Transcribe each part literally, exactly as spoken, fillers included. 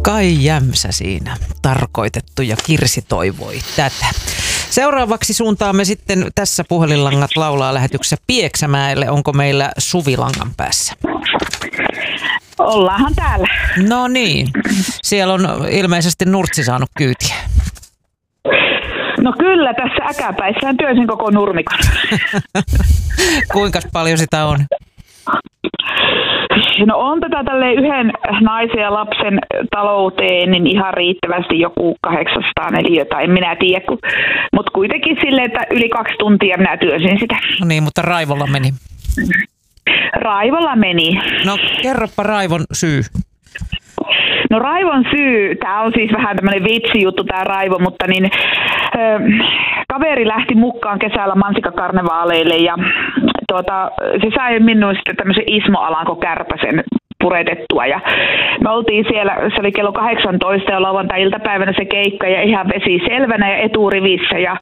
Kai Jämsä siinä tarkoitettu ja Kirsi toivoi tätä. Seuraavaksi suuntaamme sitten tässä Puhelinlangat laulaa lähetyksessä Pieksämäelle. Onko meillä Suvi langan päässä? Ollaanhan täällä. No niin. Siellä on ilmeisesti Nurtsi saanut kyytiä. No kyllä, tässä äkäpäissään työsin koko nurmikon. Kuinka paljon sitä on? No on tätä tälleen yhden naisen ja lapsen talouteen niin ihan riittävästi joku kahdeksansataa neliötä, en minä tiedä, mutta kuitenkin silleen, että yli kaksi tuntia minä työsin sitä. No niin, mutta raivolla meni. Raivolla meni. No kerropa raivon syy. No raivon syy, tämä on siis vähän tämmöinen vitsijuttu tämä raivo, mutta niin ö, kaveri lähti mukaan kesällä mansikkakarnevaaleille ja tuota, se sai minun sitten tämmöisen Ismo Alanko Kärpäsen puretettua ja me oltiin siellä, se oli kello kahdeksantoista ja lauantai-iltapäivänä se keikka ja ihan vesi selvänä ja eturivissä ja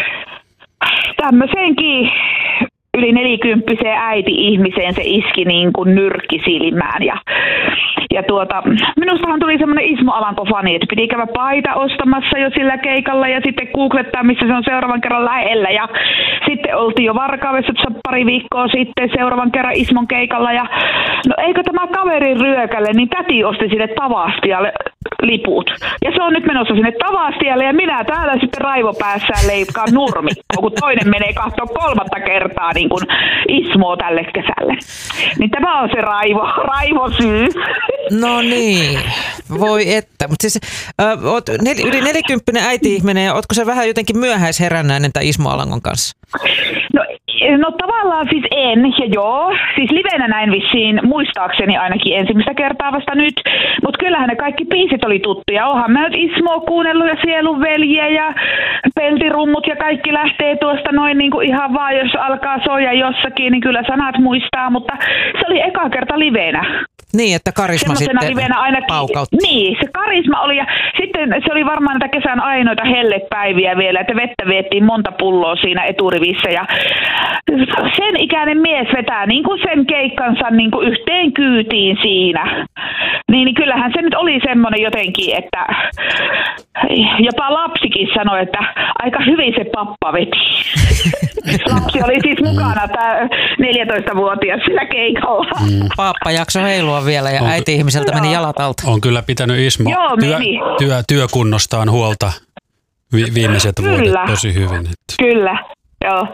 tämmöisenkin yli nelikymppiseen äiti-ihmiseen se iski niin kuin nyrkki silmään. Ja, ja tuota, minustahan tuli semmoinen Ismo Alanko-fani, että piti käydä paita ostamassa jo sillä keikalla ja sitten googlettaa, missä se on seuraavan kerran lähellä. Ja sitten oltiin jo Varkaudessa pari viikkoa sitten seuraavan kerran Ismon keikalla. Ja no eikö tämä kaverin ryökälle, niin täti osti sinne Tavastialle liput. Ja se on nyt menossa sinne Tavastialle ja minä täällä sitten raivopäässään leikkaan nurmikkoa, kun toinen menee katsoa kolmatta kertaa niin kuin Ismoa tälle kesälle. Niin tämä on se raivo, raivosyy. No niin, voi että. Mutta siis äh, oot nel, yli nelikymppinen äiti-ihminen ja ootko se vähän jotenkin myöhäisherännäinen tämän Ismo Alangon kanssa? No, no tavallaan siis en ja joo. Siis livenä näin vissiin muistaakseni ainakin ensimmäistä kertaa vasta nyt. Mutta kyllähän ne kaikki biisit oli tuttuja. Oonhan mä nyt Ismoa kuunnellut ja Sielun veljiä ja Peltirummut ja kaikki lähtee tuosta noin niin kuin ihan vaan, jos alkaa soja jossakin, niin kyllä sanat muistaa. Mutta se oli eka kerta livenä. Niin, että karisma sitten paukautti. Niin, se karisma oli ja sitten se oli varmaan näitä kesän ainoita hellepäiviä vielä, että vettä viettiin monta pulloa siinä eturivissä ja sen ikäinen mies vetää niin kuin sen keikkansa niin kuin yhteen kyytiin siinä. Niin, niin kyllähän se nyt oli semmoinen jotenkin, että jopa lapsikin sanoi, että aika hyvin se pappa veti. Lapsi oli siis mukana, tämä neljätoistavuotias sillä keikalla. Mm. Pappa jakso heilua vielä ja äiti-ihmiseltä meni jalat alta. On kyllä pitänyt Ismo Joo, työ, työ, työkunnostaan huolta vi, viimeiset kyllä. vuodet tosi hyvin. Että. Kyllä, joo.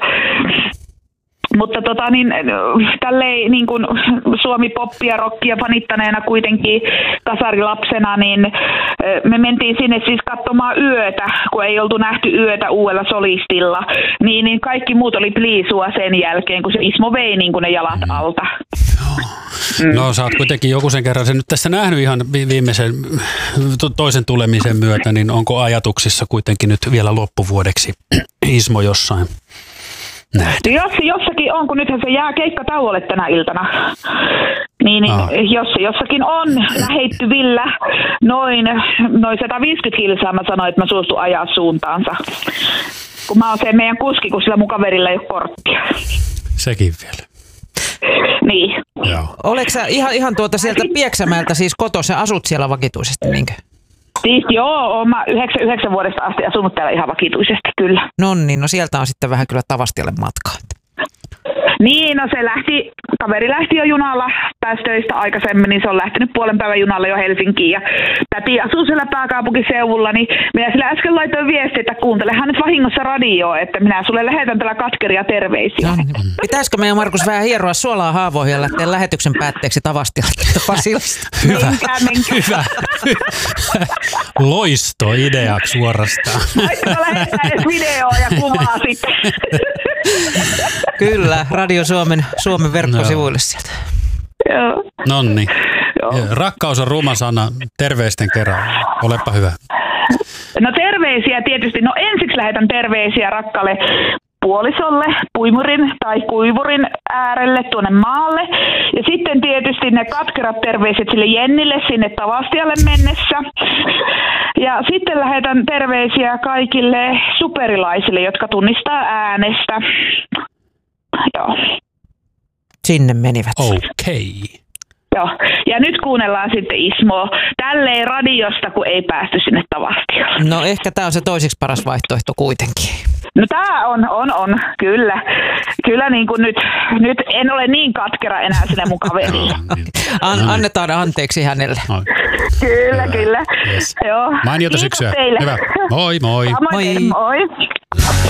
Mutta tota niin, tälleen niin kuin Suomi-poppia, rockia fanittaneena kuitenkin kasarilapsena, niin me mentiin sinne siis katsomaan yötä, kun ei oltu nähty yötä uudella solistilla. Niin, niin kaikki muut oli pliisua sen jälkeen, kun se Ismo vei niin kuin ne jalat mm. alta. Mm. No sä oot kuitenkin joku sen kerran sen nyt tässä nähnyt ihan viimeisen toisen tulemisen myötä, niin onko ajatuksissa kuitenkin nyt vielä loppuvuodeksi Ismo jossain? Jos se jossakin on, kun nythän se jää keikkatauolle tänä iltana, niin ah. jos se jossakin on lähettyvillä noin, noin sata viisikymmentä kilsaa, mä sanoin, että mä suostun ajaa suuntaansa. Kun mä oon se meidän kuski, kun sillä mun kaverilla ei ole korttia. Sekin vielä. Niin. Joo. Oletko sä ihan, ihan tuota sieltä Pieksämäeltä siis kotossa, asut siellä vakituisesti niinkö? Siis joo, oon mä yhdeksän vuodesta asti asunut täällä ihan vakituisesti, kyllä. No niin, no sieltä on sitten vähän kyllä Tavastialle matkaa. Niin, no se lähti, kaveri lähti jo junalla, pääsi töistä aikaisemmin, niin se on lähtenyt puolen päivän junalla jo Helsinkiin. Ja täti asuu siellä pääkaupunkiseudulla, niin minä sillä äsken laitoin viestiä, että kuuntelehan nyt vahingossa radioa, että minä sulle lähetän tällä katkeria terveisiä. No, niin. Pitäisikö meidän Markus vähän hieroa suolaa haavoihin ja lähteä lähetyksen päätteeksi Tavastialta Pasilasta? Hyvä, menkää, menkää. hyvä. Loistoideaksi suorastaan. Laittakaa lähettää edes videoa ja kuvaa sitten. Kyllä, Radio Suomen, Suomen verkkosivuille sieltä. Joo. Nonni. Rakkaus on ruma sana. Terveisten kerran. Olepa hyvä. No terveisiä tietysti. No ensiksi lähetän terveisiä rakkaalle puolisolle, puimurin tai kuivurin äärelle tuonne maalle. Ja sitten tietysti ne katkerat terveiset sille Jennille sinne Tavastialle mennessä. Ja sitten lähetän terveisiä kaikille superilaisille, jotka tunnistaa äänestä. Joo. Sinne menivät. Okei. Okay. Joo. Ja nyt kuunnellaan sitten Ismoa tälleen radiosta, kun ei päästy sinne Tavastiolle. No ehkä tämä on se toiseksi paras vaihtoehto kuitenkin. No tää on, on, on, kyllä. Kyllä niin kuin nyt, nyt en ole niin katkera enää sinne mun kaverille. An, annetaan anteeksi hänelle. No. Kyllä, kyllä. Yes. Joo. Mainiota Kiitos syksyä. teille. Hyvä. Moi moi. Moi. Moi. Moi.